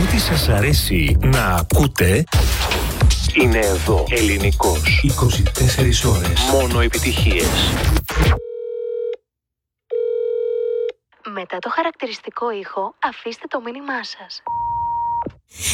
Ό,τι σας αρέσει να ακούτε είναι εδώ. Ελληνικός. 24 ώρες. Μόνο επιτυχίες. Μετά το χαρακτηριστικό ήχο, αφήστε το μήνυμά σας.